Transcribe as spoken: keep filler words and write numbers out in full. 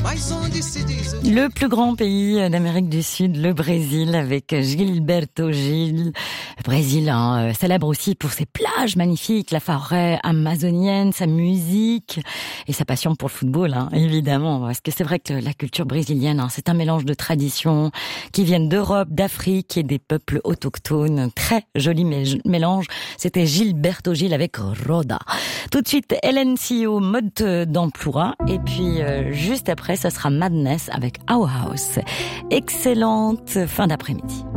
Le plus grand pays d'Amérique du Sud, le Brésil, avec Gilberto Gil. Le Brésil, hein, célèbre aussi pour ses plages magnifiques, la forêt amazonienne, sa musique et sa passion pour le football, hein, évidemment. Parce que c'est vrai que la culture brésilienne, hein, c'est un mélange de traditions qui viennent d'Europe, d'Afrique et des peuples autochtones. Très joli mélange. C'était Gilberto Gil avec Roda. Tout de suite, Hélène Sio, mode d'emploi. Et puis, euh, juste après, ça sera Madness avec Our House. Excellente fin d'après-midi.